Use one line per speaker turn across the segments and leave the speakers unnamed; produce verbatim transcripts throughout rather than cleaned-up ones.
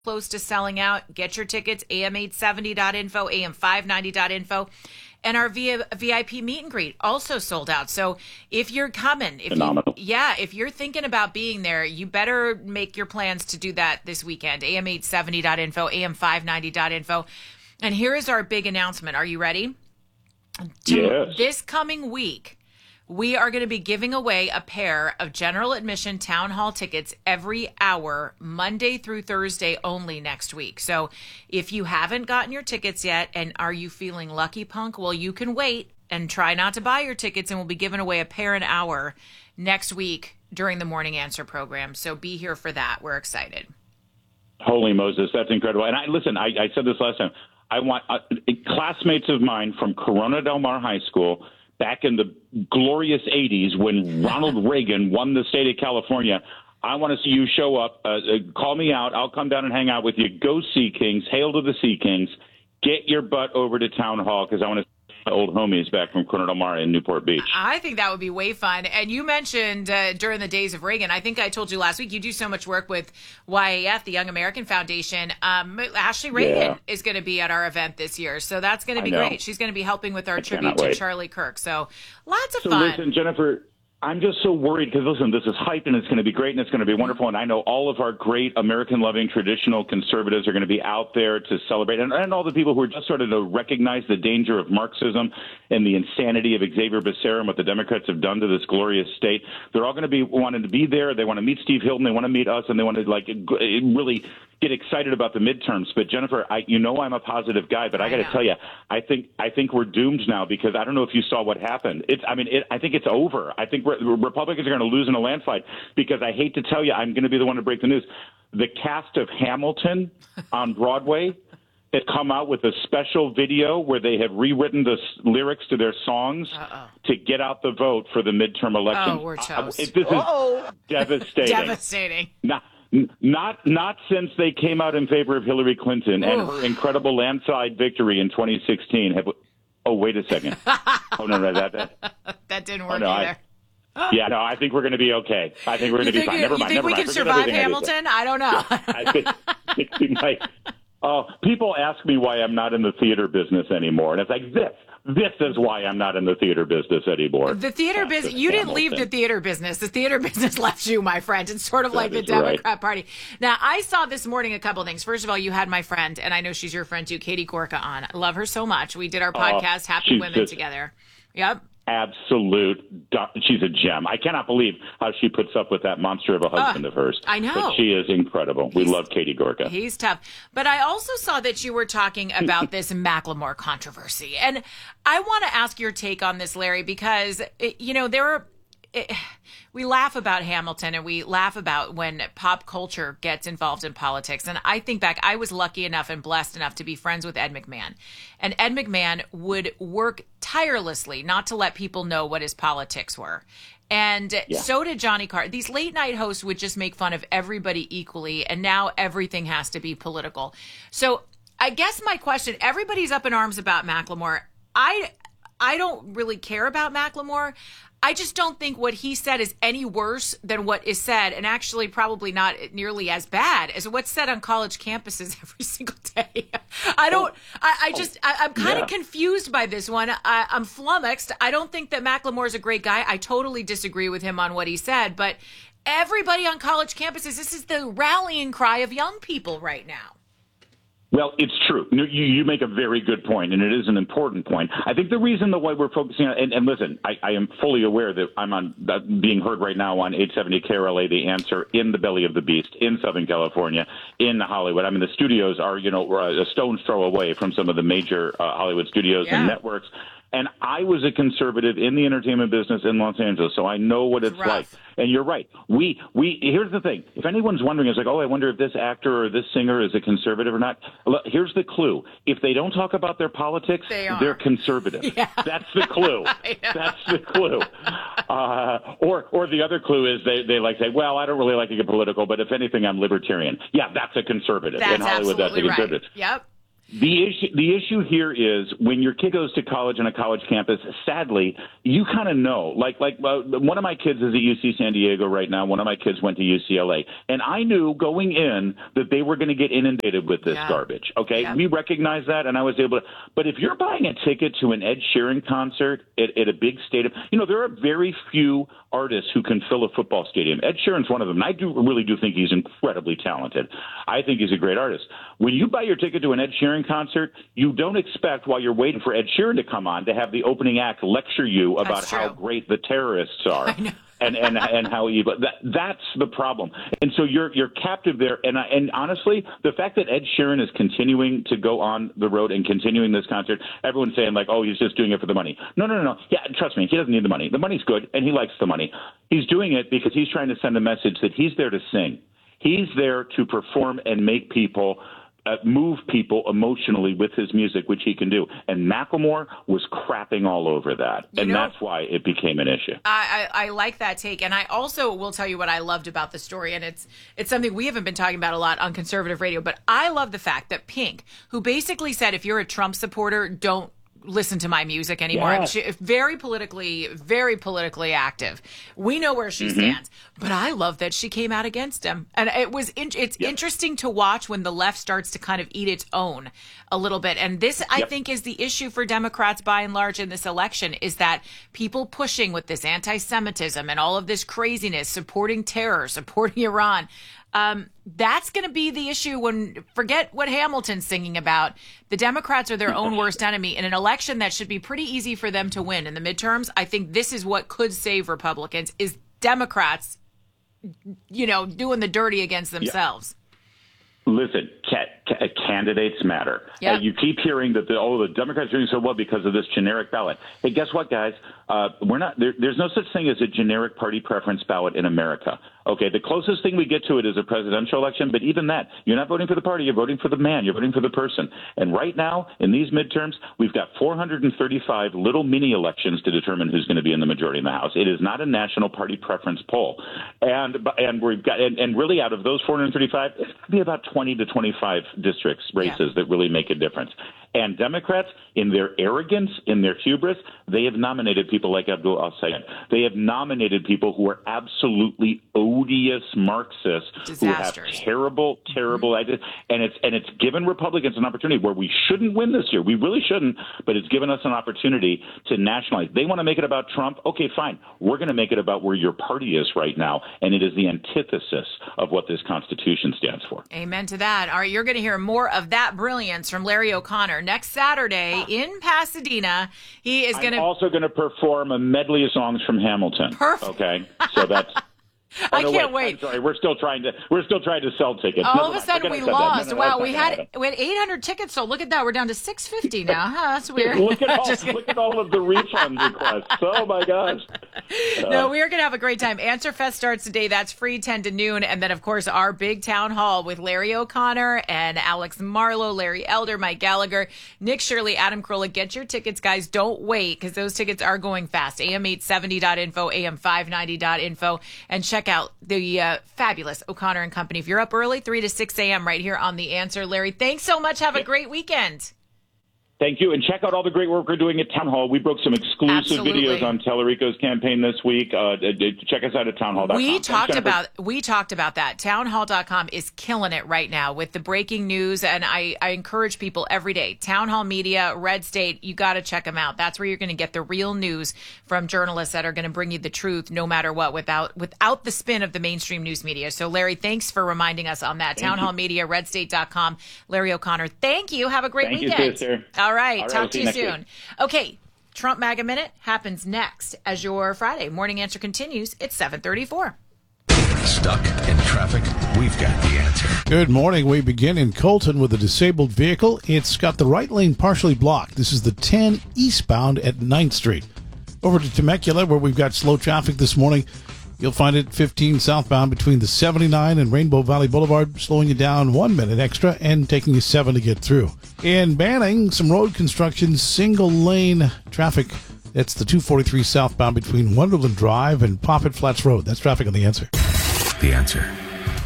close to selling out. Get your tickets, A M eight seventy dot info, A M five ninety dot info. And our V I P meet and greet also sold out. So if you're coming, if
Phenomenal.
you, yeah, if you're thinking about being there, you better make your plans to do that this weekend. A M eight seventy dot info, A M five ninety dot info. And here is our big announcement. Are you ready?
Yes.
This coming week, we are going to be giving away a pair of general admission town hall tickets every hour, Monday through Thursday only next week. So if you haven't gotten your tickets yet, and are you feeling lucky, punk? Well, you can wait and try not to buy your tickets, and we'll be giving away a pair an hour next week during the Morning Answer program. So be here for that. We're excited.
Holy Moses, that's incredible. And I listen, I, I said this last time. I want uh, classmates of mine from Corona Del Mar High School back in the glorious eighties when Ronald Reagan won the state of California. I want to see you show up. Uh, uh, call me out. I'll come down and hang out with you. Go Sea Kings. Hail to the Sea Kings. Get your butt over to Town Hall because I want to see my old homies back from Corona Del Mar in Newport Beach.
I think that would be way fun. And you mentioned uh, during the days of Reagan, I think I told you last week, you do so much work with Y A F, the Young American Foundation. Um, Ashley Reagan
Yeah.
is going to be at our event this year. So that's going to
I
be
know.
great. She's going to be helping with our
I
tribute
cannot
to
wait.
Charlie Kirk. So lots of
So
fun.
listen, Jennifer, I'm just so worried because, listen, this is hyped and it's going to be great and it's going to be wonderful. And I know all of our great American-loving traditional conservatives are going to be out there to celebrate. And, and all the people who are just sort of to recognize the danger of Marxism and the insanity of Xavier Becerra and what the Democrats have done to this glorious state. They're all going to be wanting to be there. They want to meet Steve Hilton. They want to meet us. And they want to, like, really get excited about the midterms. But, Jennifer, I, you know I'm a positive guy, but I,
I
got to
know.
tell you, I think I think we're doomed now because I don't know if you saw what happened. It's, I mean, it, I think it's over. I think we're, Republicans are going to lose in a landslide because I hate to tell you, I'm going to be the one to break the news. The cast of Hamilton on Broadway has come out with a special video where they have rewritten the s- lyrics to their songs
Uh-oh.
to get out the vote for the midterm election.
Oh, we're
Uh,
toast.
it- this is devastating.
Devastating.
Not, not, not since they came out in favor of Hillary Clinton and
Ooh.
her incredible landslide victory in twenty sixteen. Have, oh, wait a second. Oh, no, no, that, that
That didn't
oh,
work
no,
either.
I, yeah, no, I think we're going to be okay. I think we're going to
You
be
think,
fine.
you,
Never
you
mind.
think
Never
we
mind.
can
Forget
survive
everything I just said.
Hamilton? I don't know.
I think, I think we might. Oh, people ask me why I'm not in the theater business anymore, and it's like this. This is why I'm not in the theater business anymore.
The theater
That's
business,
the
you didn't leave the
Hamilton.
theater business. The theater business left you, my friend. It's sort of
That
like the
is right.
Democrat Party. Now, I saw this morning a couple things. First of all, you had my friend, and I know she's your friend too, Katie Gorka, on. I love her so much. We did our podcast, Happy
she's
Women,
just-
together. Yep.
Absolute, do- she's a gem. I cannot believe how she puts up with that monster of a husband
Uh,
of hers.
I know.
But she is incredible. We
He's-
love Katie Gorka.
He's tough. But I also saw that you were talking about this Macklemore controversy. And I want to ask your take on this, Larry, because, it, you know, there are. It, we laugh about Hamilton and we laugh about when pop culture gets involved in politics. And I think back, I was lucky enough and blessed enough to be friends with Ed McMahon. And Ed McMahon would work tirelessly not to let people know what his politics were. And
Yeah.
so did Johnny Carson. These late night hosts would just make fun of everybody equally. And now everything has to be political. So I guess my question, everybody's up in arms about Macklemore. I, I don't really care about Macklemore. I just don't think what he said is any worse than what is said, and actually probably not nearly as bad as what's said on college campuses every single day. I don't, I, I just, I, I'm kind of
Yeah.
confused by this one. I, I'm flummoxed. I don't think that Macklemore is a great guy. I totally disagree with him on what he said, but everybody on college campuses, this is the rallying cry of young people right now.
Well, it's true. You, you make a very good point, and it is an important point. I think the reason the way we're focusing on, and, and listen, I, I am fully aware that I'm on that being heard right now on eight seventy K R L A, The Answer, in the belly of the beast, in Southern California, in Hollywood. I mean, the studios are, you know, a stone's throw away from some of the major uh, Hollywood studios
Yeah.
and networks. And I was a conservative in the entertainment business in Los Angeles, so I know what it's,
It's rough.
like. And you're right. We we here's the thing. If anyone's wondering, it's like, oh, I wonder if this actor or this singer is a conservative or not. Look, here's the clue. If they don't talk about their politics,
They are.
they're conservative.
Yeah.
That's the clue.
I know.
That's the clue. Uh, or or the other clue is they, they like say, well, I don't really like to get political, but if anything, I'm libertarian. Yeah, that's a conservative.
That's
in Hollywood,
absolutely
that's a
right.
conservative.
Yep.
The issue, the issue here is when your kid goes to college on a college campus, sadly, you kind of know. Like, like uh, one of my kids is at U C San Diego right now. One of my kids went to U C L A. And I knew going in that they were going to get inundated with this yeah. garbage. Okay? Yeah. We recognize that, and I was able to. But if you're buying a ticket to an Ed Sheeran concert at, at a big stadium, you know, there are very few artists who can fill a football stadium. Ed Sheeran's one of them. And I do really do think he's incredibly talented. I think he's a great artist. When you buy your ticket to an Ed Sheeran concert, you don't expect while you're waiting for Ed Sheeran to come on to have the opening act lecture you about how great the terrorists are and, and and how evil. That, that's the problem. And so you're you're captive there. And I, and honestly, the fact that Ed Sheeran is continuing to go on the road and continuing this concert, everyone's saying like, oh, he's just doing it for the money. No, no, no, no. Yeah, trust me, he doesn't need the money. The money's good, and he likes the money. He's doing it because he's trying to send a message that he's there to sing. He's there to perform and make people Uh, move people emotionally with his music, which he can do. And Macklemore was crapping all over that. You and know, that's why it became an issue.
I, I, I like that take. And I also will tell you what I loved about the story. And it's it's something we haven't been talking about a lot on conservative radio. But I love the fact that Pink, who basically said, if you're a Trump supporter, don't listen to my music anymore.
Yeah.
She, very politically, very politically active. We know where she mm-hmm. stands, but I love that she came out against him. And it was, in, it's yep. interesting to watch when the left starts to kind of eat its own a little bit. And this, yep. I think, is the issue for Democrats by and large in this election, is that people pushing with this anti-Semitism and all of this craziness, supporting terror, supporting Iran. Um, that's going to be the issue when, forget what Hamilton's singing about. The Democrats are their own worst enemy in an election that should be pretty easy for them to win in the midterms. I think this is what could save Republicans, is Democrats, you know, doing the dirty against themselves.
Yeah. Listen, ca- ca- candidates matter.
Yep.
Uh, you keep hearing that the, oh, the Democrats are doing so well because of this generic ballot. Hey, guess what, guys? Uh, we're not. There, there's no such thing as a generic party preference ballot in America. Okay, the closest thing we get to it is a presidential election, but even that, you're not voting for the party, you're voting for the man, you're voting for the person. And right now, in these midterms, we've got four hundred thirty-five little mini elections to determine who's going to be in the majority in the House. It is not a national party preference poll. And and we've got and, and really out of those four hundred thirty-five, it's going to be about twenty to twenty-five districts, races yeah. that really make a difference. And Democrats, in their arrogance, in their hubris, they have nominated people like Abdul al-Sayed. They have nominated people who are absolutely odious Marxists
Disasters.
who have terrible, terrible mm-hmm. ideas. And it's and it's given Republicans an opportunity where we shouldn't win this year. We really shouldn't, but it's given us an opportunity to nationalize. They want to make it about Trump. Okay, fine. We're going to make it about where your party is right now, and it is the antithesis of what this Constitution stands for.
Amen to that. All right, you're going to hear more of that brilliance from Larry O'Connor next Saturday in Pasadena. He is going to...
I'm also going to perform a medley of songs from Hamilton.
Perfect.
Okay, so that's... Oh,
I
no,
can't
wait.
wait.
I'm sorry, we're still trying to we're still trying to sell tickets.
All
Never
of a
mind.
sudden we lost. No, no, wow, we had we had eight hundred tickets. So look at that. We're down to six fifty now. Huh? That's weird.
look at all look at all of the refund requests. Oh my gosh. Uh,
no, we are going to have a great time. Answer Fest starts today. That's free, ten to noon, and then of course our big town hall with Larry O'Connor and Alex Marlowe, Larry Elder, Mike Gallagher, Nick Shirley, Adam Carolla. Get your tickets, guys. Don't wait, because those tickets are going fast. A M eight seventy dot info, A M five ninety dot info, and check out the Uh, fabulous O'Connor and Company. If you're up early, three to six a.m. right here on The Answer. Larry, thanks so much. Have a great weekend.
Thank you. And check out all the great work we're doing at Town Hall. We broke some exclusive
Absolutely.
videos on Tellerico's campaign this week. Uh, check us out at town hall dot com.
We
Thanks,
talked
Jennifer.
about we talked about that. town hall dot com is killing it right now with the breaking news. And I, I encourage people every day. Town Hall Media, Red State, you got to check them out. That's where you're going to get the real news from journalists that are going to bring you the truth no matter what, without without the spin of the mainstream news media. So, Larry, thanks for reminding us on that.
Thank
Town
you.
Hall Media, red state dot com. Larry O'Connor, thank you. Have a great
Thank
weekend.
You, sister.
All right.
All right,
Talk
we'll
to
see
you
you
soon. Okay. Trump MAGA Minute happens next as your Friday morning answer continues. It's seven thirty-four.
Stuck in traffic? We've got the answer.
Good morning. We begin in Colton with a disabled vehicle. It's got the right lane partially blocked. This is the ten eastbound at ninth Street. Over to Temecula, where we've got slow traffic this morning. You'll find it fifteen southbound between the seventy-nine and Rainbow Valley Boulevard, slowing you down one minute extra and taking you seven to get through. In Banning, some road construction, single lane traffic. That's the two forty-three southbound between Wonderland Drive and Poppet Flats Road. That's traffic on The Answer.
The Answer.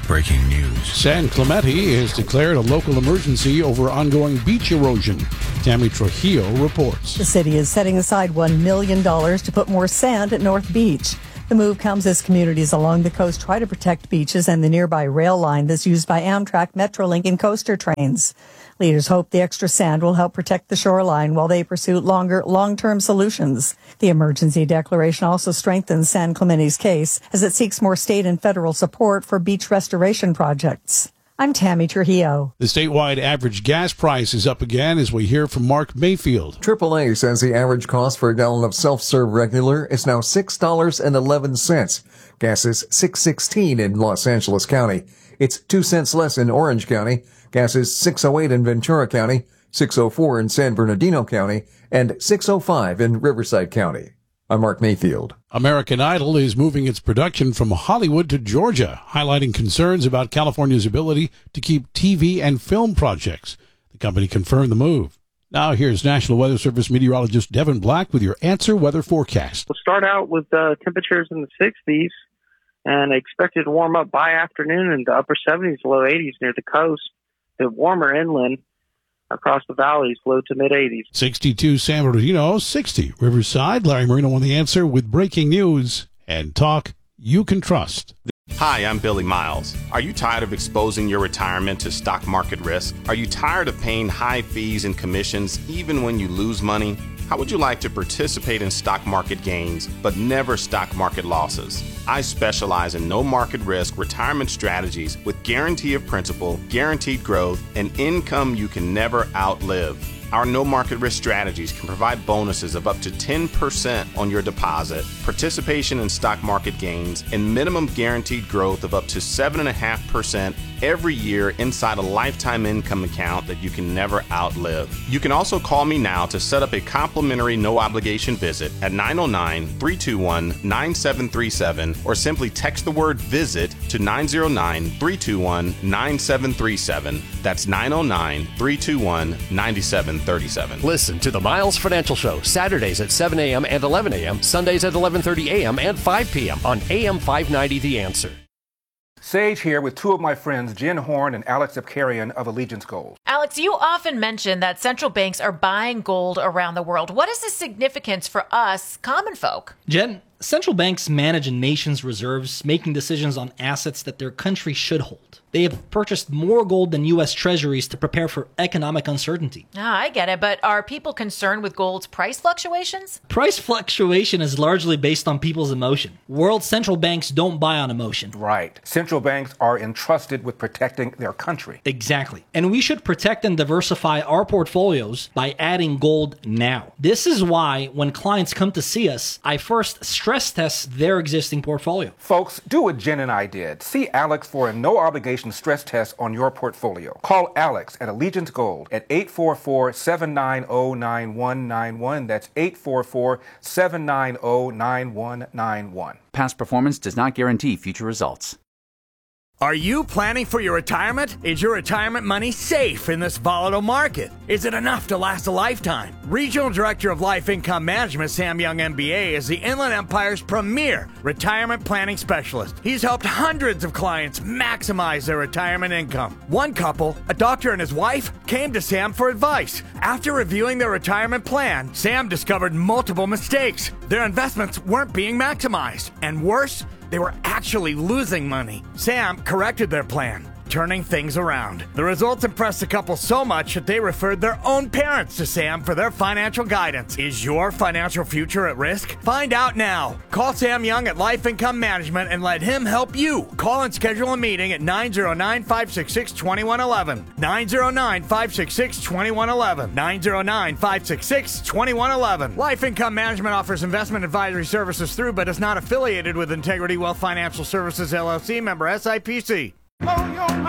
breaking news.
San Clemente has declared a local emergency over ongoing beach erosion. Tammy Trujillo reports.
The city is setting aside one million dollars to put more sand at North Beach. The move comes as communities along the coast try to protect beaches and the nearby rail line that's used by Amtrak, Metrolink, and coaster trains. Leaders hope the extra sand will help protect the shoreline while they pursue longer, long-term solutions. The emergency declaration also strengthens San Clemente's case as it seeks more state and federal support for beach restoration projects. I'm Tammy Trujillo.
The statewide average gas price is up again as we hear from Mark Mayfield.
triple A says the average cost for a gallon of self-serve regular is now six dollars and eleven cents. Gas is six sixteen in Los Angeles County. It's two cents less in Orange County. Gas is six oh eight in Ventura County, six oh four in San Bernardino County, and six oh five in Riverside County. I'm Mark Mayfield.
American Idol is moving its production from Hollywood to Georgia, highlighting concerns about California's ability to keep T V and film projects. The company confirmed the move. Now here's National Weather Service meteorologist Devin Black with your Answer Weather forecast.
We'll start out with uh, temperatures in the sixties and expected to warm up by afternoon in the upper seventies, low eighties near the coast. The warmer inland across the valleys, low to mid eighties.
sixty-two San Bernardino, sixty Riverside. Larry Marino on the Answer with breaking news and talk you can trust.
Hi, I'm Billy Miles. Are you tired of exposing your retirement to stock market risk? Are you tired of paying high fees and commissions even when you lose money? How would you like to participate in stock market gains, but never stock market losses? I specialize in no market risk retirement strategies with guarantee of principal, guaranteed growth, and income you can never outlive. Our no market risk strategies can provide bonuses of up to ten percent on your deposit, participation in stock market gains, and minimum guaranteed growth of up to seven point five percent every year inside a lifetime income account that you can never outlive. You can also call me now to set up a complimentary no obligation visit at nine oh nine, three two one, nine seven three seven or simply text the word visit to nine oh nine, three two one, nine seven three seven. That's nine oh nine, three two one, nine seven three seven.
Listen to the Miles Financial Show Saturdays at seven a.m. and eleven a.m., Sundays at eleven thirty a.m. and five p.m. on A M five ninety The Answer.
Sage here with two of my friends, Jen Horn and Alex Epkarian of Allegiance Gold.
Alex, you often mention that central banks are buying gold around the world. What is the significance for us, common folk?
Jen, central banks manage a nation's reserves, making decisions on assets that their country should hold. They have purchased more gold than U S treasuries to prepare for economic uncertainty.
Ah, I get it, but are people concerned with gold's price fluctuations?
Price fluctuation is largely based on people's emotion. World central banks don't buy on emotion.
Right. Central banks are entrusted with protecting their country.
Exactly. And we should protect and diversify our portfolios by adding gold now. This is why when clients come to see us, I first stress test their existing portfolio.
Folks, do what Jen and I did. See Alex for a no-obligation stress test on your portfolio. Call Alex at Allegiance Gold at eight four four, seven nine zero, nine one nine one. That's eight four four, seven nine zero, nine one nine one.
Past performance does not guarantee future results.
Are you planning for your retirement? Is your retirement money safe in this volatile market? Is it enough to last a lifetime? Regional Director of Life Income Management, Sam Young, M B A, is the Inland Empire's premier retirement planning specialist. He's helped hundreds of clients maximize their retirement income. One couple, a doctor and his wife, came to Sam for advice. After reviewing their retirement plan, Sam discovered multiple mistakes. Their investments weren't being maximized. And worse, they were actually losing money. Sam corrected their plan, turning things around. The results impressed the couple so much that they referred their own parents to Sam for their financial guidance. Is your financial future at risk? Find out now. Call Sam Young at Life Income Management and let him help you. Call and schedule a meeting at nine oh nine, five six six, two one one one. nine oh nine, five six six, two one one one. nine oh nine, five six six, two one one one. Life Income Management offers investment advisory services through but is not affiliated with Integrity Wealth Financial Services, L L C, member S I P C.